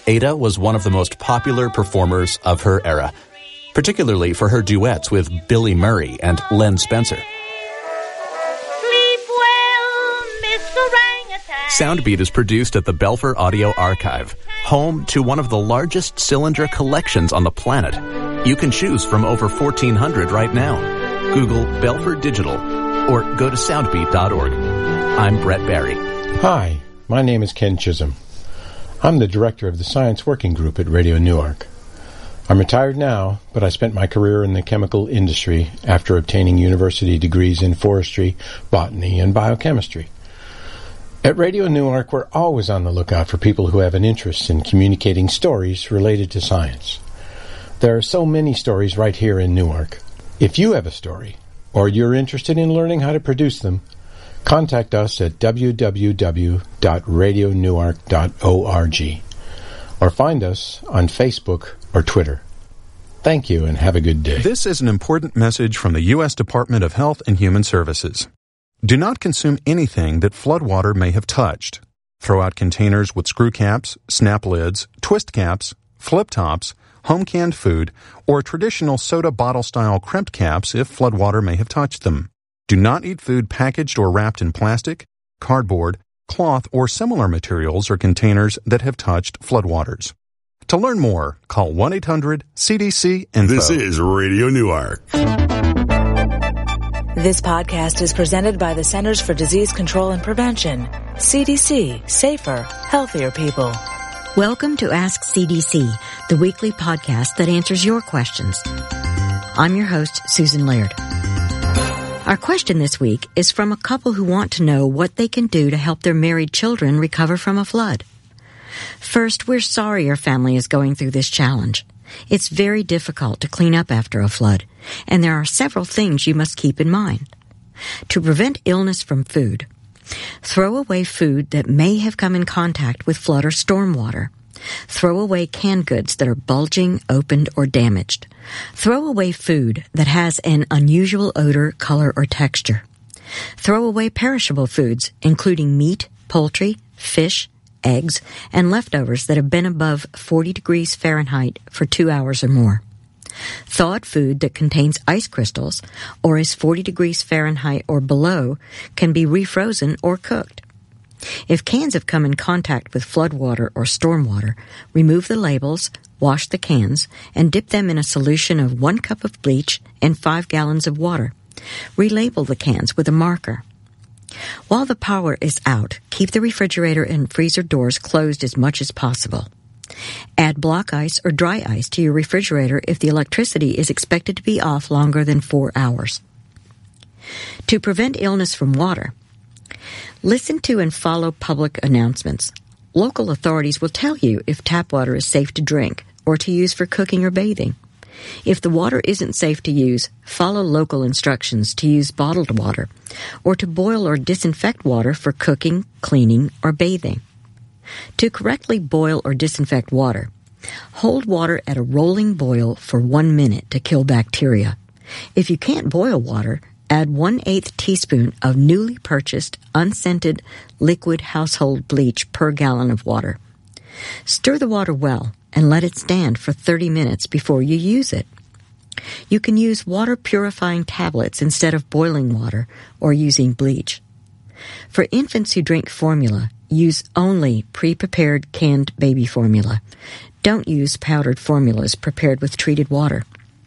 Ada was one of the most popular performers of her era, particularly for her duets with Billy Murray and Len Spencer. Sleep well, Mr. Orangutan. Soundbeat is produced at the Belfer Audio Archive, home to one of the largest cylinder collections on the planet. You can choose from over 1,400 right now. Google Belfer Digital or go to soundbeat.org. I'm Brett Barry. Hi, my name is Ken Chisholm. I'm the director of the Science Working Group at Radio Newark. I'm retired now, but I spent my career in the chemical industry after obtaining university degrees in forestry, botany, and biochemistry. At Radio Newark, we're always on the lookout for people who have an interest in communicating stories related to science. There are so many stories right here in Newark. If you have a story, or you're interested in learning how to produce them, contact us at www.radionewark.org or find us on Facebook or Twitter. Thank you and have a good day. This is an important message from the U.S. Department of Health and Human Services. Do not consume anything that floodwater may have touched. Throw out containers with screw caps, snap lids, twist caps, flip tops, home-canned food, or traditional soda bottle-style crimped caps if floodwater may have touched them. Do not eat food packaged or wrapped in plastic, cardboard, cloth, or similar materials or containers that have touched floodwaters. To learn more, call 1-800-CDC-INFO. This is Radio Newark. This podcast is presented by the Centers for Disease Control and Prevention. CDC. Safer, healthier people. Welcome to Ask CDC, the weekly podcast that answers your questions. I'm your host, Susan Laird. Our question this week is from a couple who want to know what they can do to help their married children recover from a flood. First, we're sorry your family is going through this challenge. It's very difficult to clean up after a flood, and there are several things you must keep in mind. To prevent illness from food, throw away food that may have come in contact with flood or storm water. Throw away canned goods that are bulging, opened, or damaged. Throw away food that has an unusual odor, color, or texture. Throw away perishable foods, including meat, poultry, fish, eggs, and leftovers that have been above 40 degrees Fahrenheit for 2 hours or more. Thawed food that contains ice crystals or is 40 degrees Fahrenheit or below can be refrozen or cooked. If cans have come in contact with floodwater or stormwater, remove the labels, wash the cans, and dip them in a solution of 1 cup of bleach and 5 gallons of water. Relabel the cans with a marker. While the power is out, keep the refrigerator and freezer doors closed as much as possible. Add block ice or dry ice to your refrigerator if the electricity is expected to be off longer than 4 hours. To prevent illness from water, listen to and follow public announcements. Local authorities will tell you if tap water is safe to drink or to use for cooking or bathing. If the water isn't safe to use, follow local instructions to use bottled water or to boil or disinfect water for cooking, cleaning, or bathing. To correctly boil or disinfect water, hold water at a rolling boil for 1 minute to kill bacteria. If you can't boil water, add 1/8 teaspoon of newly purchased, unscented, liquid household bleach per gallon of water. Stir the water well and let it stand for 30 minutes before you use it. You can use water-purifying tablets instead of boiling water or using bleach. For infants who drink formula, use only pre-prepared canned baby formula. Don't use powdered formulas prepared with treated water.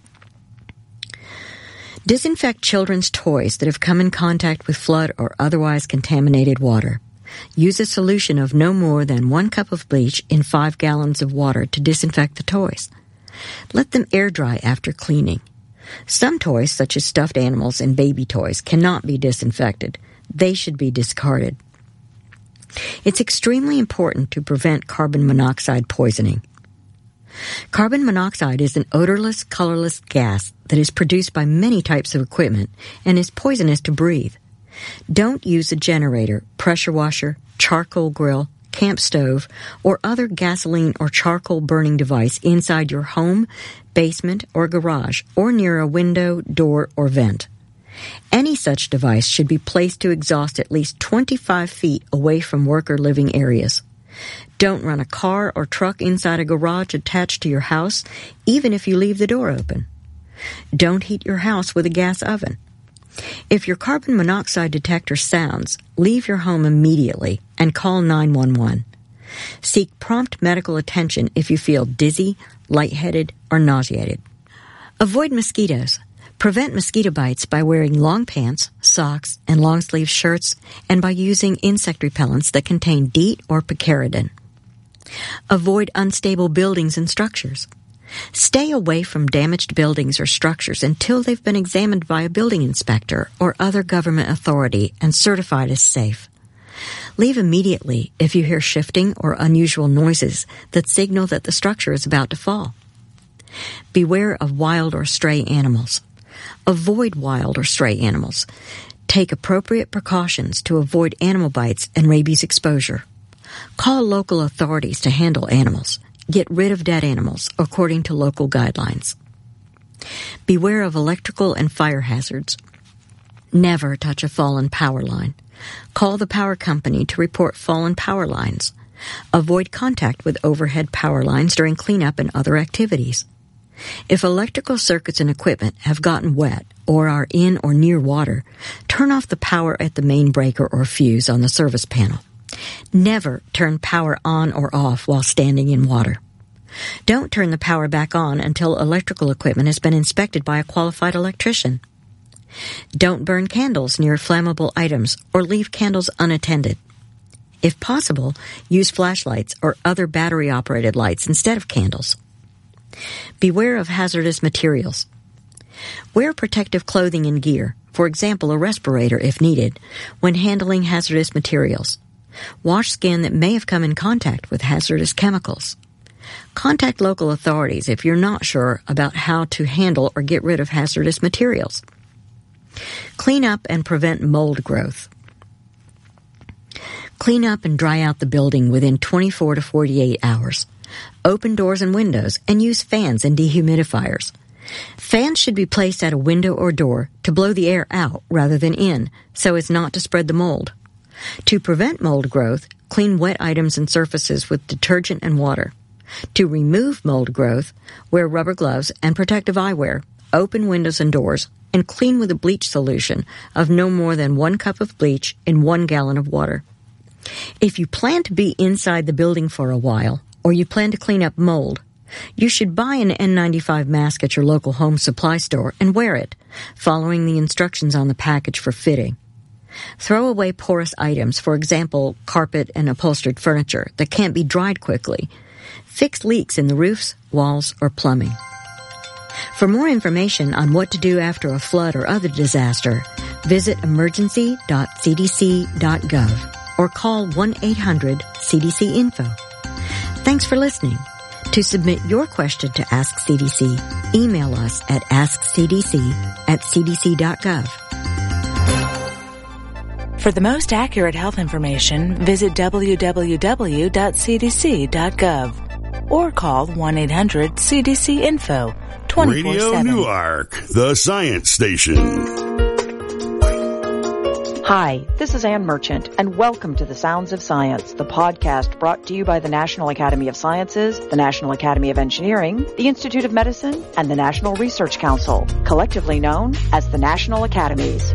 Disinfect children's toys that have come in contact with flood or otherwise contaminated water. Use a solution of no more than 1 cup of bleach in 5 gallons of water to disinfect the toys. Let them air dry after cleaning. Some toys, such as stuffed animals and baby toys, cannot be disinfected. They should be discarded. It's extremely important to prevent carbon monoxide poisoning. Carbon monoxide is an odorless, colorless gas that is produced by many types of equipment and is poisonous to breathe. Don't use a generator, pressure washer, charcoal grill, camp stove, or other gasoline or charcoal burning device inside your home, basement, or garage, or near a window, door, or vent. Any such device should be placed to exhaust at least 25 feet away from worker living areas. Don't run a car or truck inside a garage attached to your house, even if you leave the door open. Don't heat your house with a gas oven. If your carbon monoxide detector sounds, leave your home immediately and call 911. Seek prompt medical attention if you feel dizzy, lightheaded, or nauseated. Avoid mosquitoes. Prevent mosquito bites by wearing long pants, socks, and long-sleeve shirts, and by using insect repellents that contain DEET or picaridin. Avoid unstable buildings and structures. Stay away from damaged buildings or structures until they've been examined by a building inspector or other government authority and certified as safe. Leave immediately if you hear shifting or unusual noises that signal that the structure is about to fall. Beware of wild or stray animals. Avoid wild or stray animals. Take appropriate precautions to avoid animal bites and rabies exposure. Call local authorities to handle animals. Get rid of dead animals according to local guidelines. Beware of electrical and fire hazards. Never touch a fallen power line. Call the power company to report fallen power lines. Avoid contact with overhead power lines during cleanup and other activities. If electrical circuits and equipment have gotten wet or are in or near water, turn off the power at the main breaker or fuse on the service panel. Never turn power on or off while standing in water. Don't turn the power back on until electrical equipment has been inspected by a qualified electrician. Don't burn candles near flammable items or leave candles unattended. If possible, use flashlights or other battery-operated lights instead of candles. Beware of hazardous materials. Wear protective clothing and gear, for example a respirator if needed, when handling hazardous materials. Wash skin that may have come in contact with hazardous chemicals. Contact local authorities if you're not sure about how to handle or get rid of hazardous materials. Clean up and prevent mold growth. Clean up and dry out the building within 24 to 48 hours. Open doors and windows and use fans and dehumidifiers. Fans should be placed at a window or door to blow the air out rather than in, so as not to spread the mold. To prevent mold growth, clean wet items and surfaces with detergent and water. To remove mold growth, wear rubber gloves and protective eyewear, open windows and doors, and clean with a bleach solution of no more than 1 cup of bleach in 1 gallon of water. If you plan to be inside the building for a while, or you plan to clean up mold, you should buy an N95 mask at your local home supply store and wear it, following the instructions on the package for fitting. Throw away porous items, for example, carpet and upholstered furniture that can't be dried quickly. Fix leaks in the roofs, walls, or plumbing. For more information on what to do after a flood or other disaster, visit emergency.cdc.gov or call 1-800-CDC-INFO. Thanks for listening. To submit your question to Ask CDC, email us at askcdc@cdc.gov. For the most accurate health information, visit www.cdc.gov or call 1-800-CDC-INFO 24/7. Radio Newark, the science station. Hi, this is Ann Merchant, and welcome to The Sounds of Science, the podcast brought to you by the National Academy of Sciences, the National Academy of Engineering, the Institute of Medicine, and the National Research Council, collectively known as the National Academies.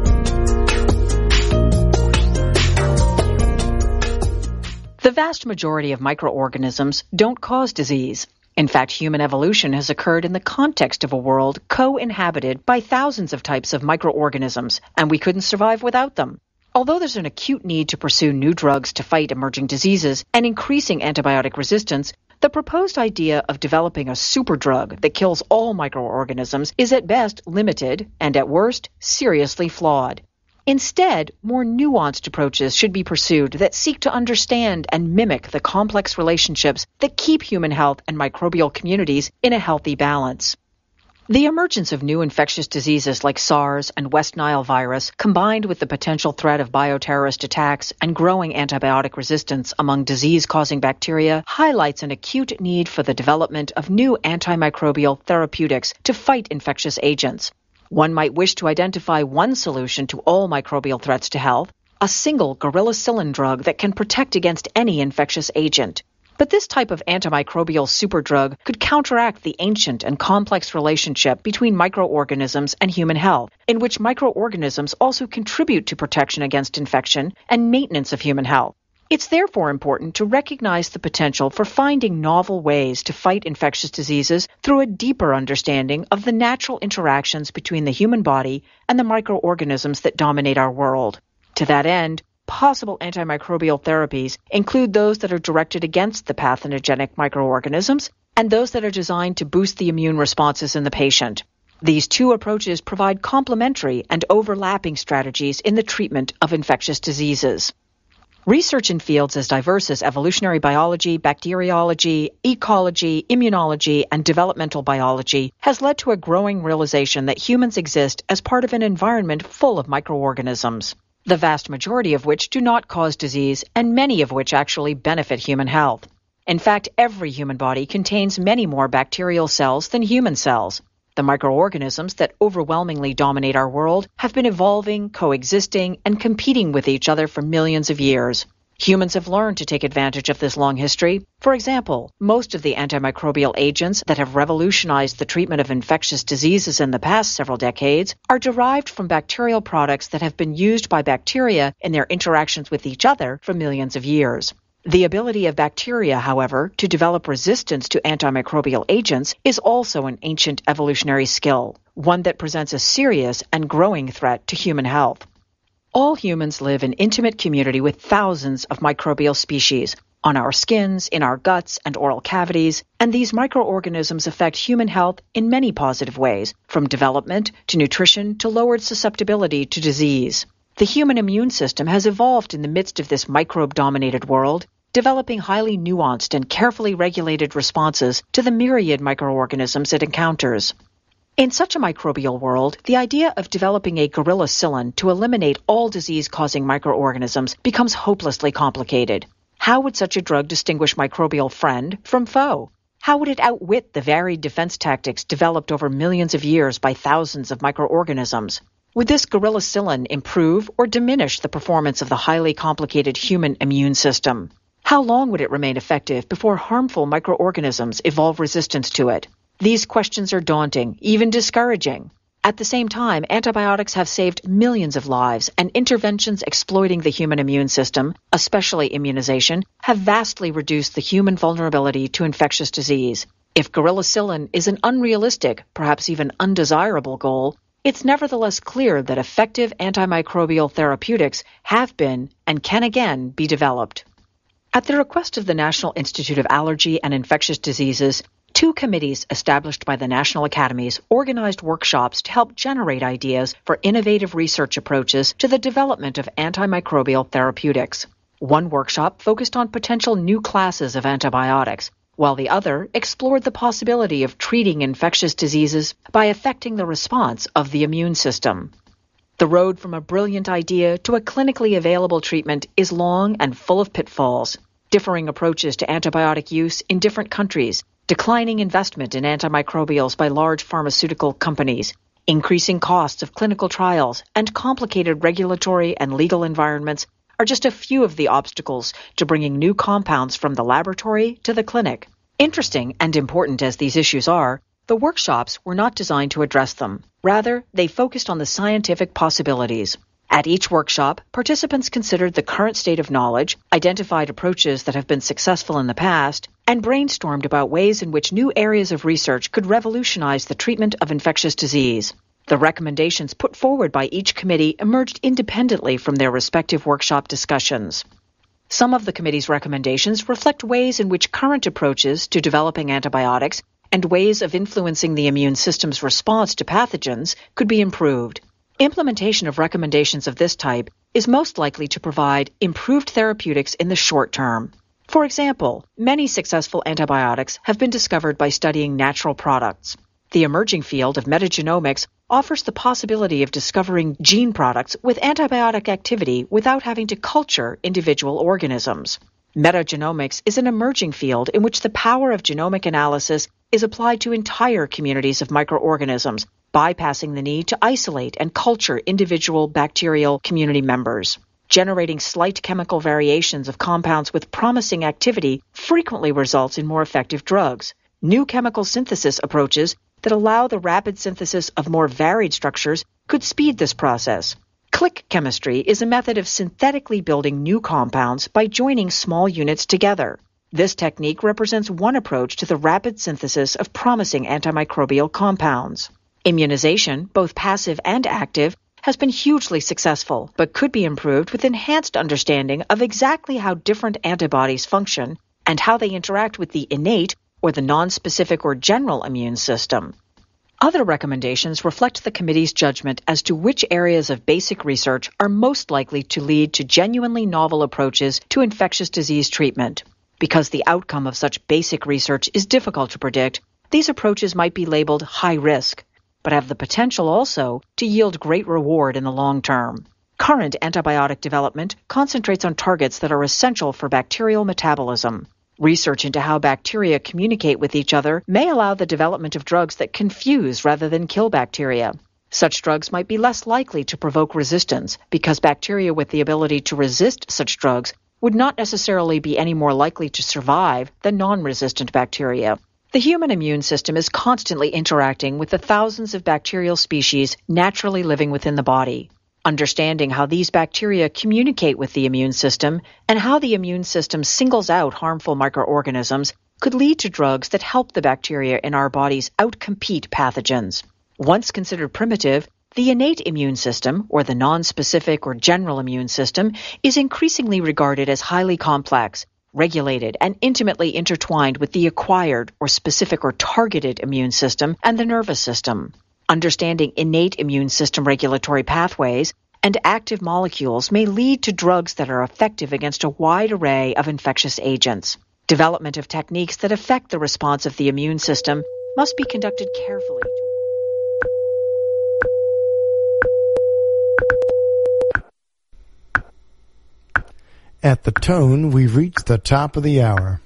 The vast majority of microorganisms don't cause disease. In fact, human evolution has occurred in the context of a world co-inhabited by thousands of types of microorganisms, and we couldn't survive without them. Although there's an acute need to pursue new drugs to fight emerging diseases and increasing antibiotic resistance, the proposed idea of developing a superdrug that kills all microorganisms is at best limited and at worst seriously flawed. Instead, more nuanced approaches should be pursued that seek to understand and mimic the complex relationships that keep human health and microbial communities in a healthy balance. The emergence of new infectious diseases like SARS and West Nile virus, combined with the potential threat of bioterrorist attacks and growing antibiotic resistance among disease-causing bacteria, highlights an acute need for the development of new antimicrobial therapeutics to fight infectious agents. One might wish to identify one solution to all microbial threats to health. a single gorillacillin drug that can protect against any infectious agent. But this type of antimicrobial superdrug could counteract the ancient and complex relationship between microorganisms and human health, in which microorganisms also contribute to protection against infection and maintenance of human health. It's therefore important to recognize the potential for finding novel ways to fight infectious diseases through a deeper understanding of the natural interactions between the human body and the microorganisms that dominate our world. To that end, possible antimicrobial therapies include those that are directed against the pathogenic microorganisms and those that are designed to boost the immune responses in the patient. These two approaches provide complementary and overlapping strategies in the treatment of infectious diseases. Research in fields as diverse as evolutionary biology, bacteriology, ecology, immunology, and developmental biology has led to a growing realization that humans exist as part of an environment full of microorganisms, the vast majority of which do not cause disease and many of which actually benefit human health. In fact, every human body contains many more bacterial cells than human cells. The microorganisms that overwhelmingly dominate our world have been evolving, coexisting, and competing with each other for millions of years. Humans have learned to take advantage of this long history. For example, most of the antimicrobial agents that have revolutionized the treatment of infectious diseases in the past several decades are derived from bacterial products that have been used by bacteria in their interactions with each other for millions of years. The ability of bacteria, however, to develop resistance to antimicrobial agents is also an ancient evolutionary skill, one that presents a serious and growing threat to human health. All humans live in intimate community with thousands of microbial species on our skins, in our guts, and oral cavities, and these microorganisms affect human health in many positive ways, from development to nutrition to lowered susceptibility to disease. The human immune system has evolved in the midst of this microbe-dominated world, developing highly nuanced and carefully regulated responses to the myriad microorganisms it encounters. In such a microbial world, the idea of developing a gorillacillin to eliminate all disease-causing microorganisms becomes hopelessly complicated. How would such a drug distinguish microbial friend from foe? How would it outwit the varied defense tactics developed over millions of years by thousands of microorganisms? Would this gorillacillin improve or diminish the performance of the highly complicated human immune system? How long would it remain effective before harmful microorganisms evolve resistance to it? These questions are daunting, even discouraging. At the same time, antibiotics have saved millions of lives, and interventions exploiting the human immune system, especially immunization, have vastly reduced the human vulnerability to infectious disease. If gorillacillin is an unrealistic, perhaps even undesirable goal, it's nevertheless clear that effective antimicrobial therapeutics have been and can again be developed. At the request of the National Institute of Allergy and Infectious Diseases, 2 committees established by the National Academies organized workshops to help generate ideas for innovative research approaches to the development of antimicrobial therapeutics. One workshop focused on potential new classes of antibiotics, while the other explored the possibility of treating infectious diseases by affecting the response of the immune system. The road from a brilliant idea to a clinically available treatment is long and full of pitfalls. Differing approaches to antibiotic use in different countries, declining investment in antimicrobials by large pharmaceutical companies, increasing costs of clinical trials, and complicated regulatory and legal environments are just a few of the obstacles to bringing new compounds from the laboratory to the clinic. Interesting and important as these issues are, the workshops were not designed to address them. Rather, they focused on the scientific possibilities. At each workshop, participants considered the current state of knowledge, identified approaches that have been successful in the past, and brainstormed about ways in which new areas of research could revolutionize the treatment of infectious disease. The recommendations put forward by each committee emerged independently from their respective workshop discussions. Some of the committee's recommendations reflect ways in which current approaches to developing antibiotics and ways of influencing the immune system's response to pathogens could be improved. Implementation of recommendations of this type is most likely to provide improved therapeutics in the short term. For example, many successful antibiotics have been discovered by studying natural products. The emerging field of metagenomics offers the possibility of discovering gene products with antibiotic activity without having to culture individual organisms. Metagenomics is an emerging field in which the power of genomic analysis is applied to entire communities of microorganisms, bypassing the need to isolate and culture individual bacterial community members. Generating slight chemical variations of compounds with promising activity frequently results in more effective drugs. New chemical synthesis approaches that allow the rapid synthesis of more varied structures could speed this process. Click chemistry is a method of synthetically building new compounds by joining small units together. This technique represents one approach to the rapid synthesis of promising antimicrobial compounds. Immunization, both passive and active, has been hugely successful, but could be improved with enhanced understanding of exactly how different antibodies function and how they interact with the innate or the nonspecific or general immune system. Other recommendations reflect the committee's judgment as to which areas of basic research are most likely to lead to genuinely novel approaches to infectious disease treatment. Because the outcome of such basic research is difficult to predict, these approaches might be labeled high risk, but have the potential also to yield great reward in the long term. Current antibiotic development concentrates on targets that are essential for bacterial metabolism. Research into how bacteria communicate with each other may allow the development of drugs that confuse rather than kill bacteria. Such drugs might be less likely to provoke resistance because bacteria with the ability to resist such drugs would not necessarily be any more likely to survive than non-resistant bacteria. The human immune system is constantly interacting with the thousands of bacterial species naturally living within the body. Understanding how these bacteria communicate with the immune system and how the immune system singles out harmful microorganisms could lead to drugs that help the bacteria in our bodies outcompete pathogens. Once considered primitive, the innate immune system, or the nonspecific or general immune system, is increasingly regarded as highly complex, regulated, and intimately intertwined with the acquired or specific or targeted immune system and the nervous system. Understanding innate immune system regulatory pathways and active molecules may lead to drugs that are effective against a wide array of infectious agents. Development of techniques that affect the response of the immune system must be conducted carefully. At the tone, we've reached the top of the hour.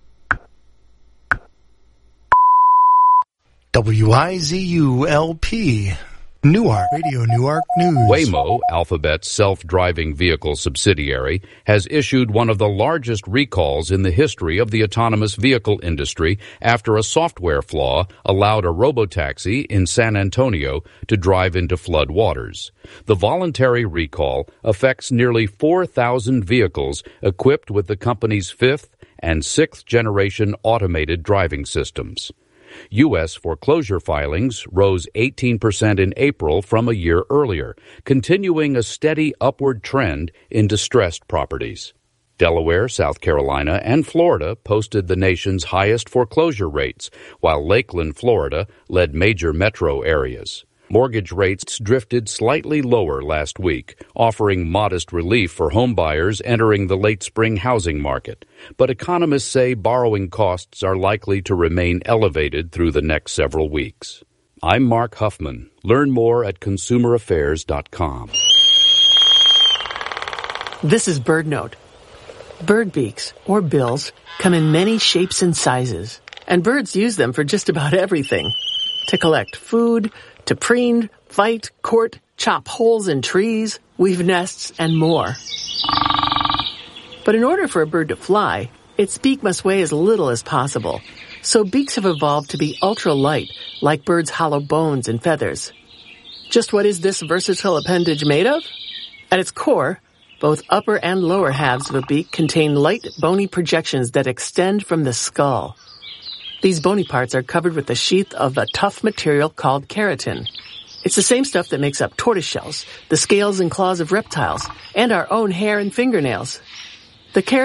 WIZU-LP, Newark, Radio Newark News. Waymo, Alphabet's self-driving vehicle subsidiary, has issued one of the largest recalls in the history of the autonomous vehicle industry after a software flaw allowed a robotaxi in San Antonio to drive into flood waters. The voluntary recall affects nearly 4,000 vehicles equipped with the company's 5th and 6th generation automated driving systems. U.S. foreclosure filings rose 18% in April from a year earlier, continuing a steady upward trend in distressed properties. Delaware, South Carolina, and Florida posted the nation's highest foreclosure rates, while Lakeland, Florida, led major metro areas. Mortgage rates drifted slightly lower last week, offering modest relief for homebuyers entering the late spring housing market. But economists say borrowing costs are likely to remain elevated through the next several weeks. I'm Mark Huffman. Learn more at consumeraffairs.com. This is BirdNote. Bird beaks, or bills, come in many shapes and sizes, and birds use them for just about everything. To collect food, to preen, fight, court, chop holes in trees, weave nests, and more. But in order for a bird to fly, its beak must weigh as little as possible. So beaks have evolved to be ultra-light, like birds' hollow bones and feathers. Just what is this versatile appendage made of? At its core, both upper and lower halves of a beak contain light, bony projections that extend from the skull. These bony parts are covered with a sheath of a tough material called keratin. It's the same stuff that makes up tortoise shells, the scales and claws of reptiles, and our own hair and fingernails. The keratin